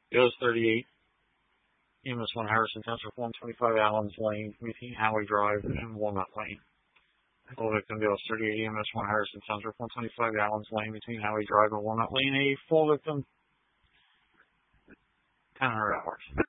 US 38, EMS 1 Harrison Township 125 Allen's Lane between Howie Drive and Walnut Lane. Full victim, US 38, EMS 1 Harrison Township 125 Allen's Lane between Howie Drive and Walnut Lane. A full victim, 10 hours.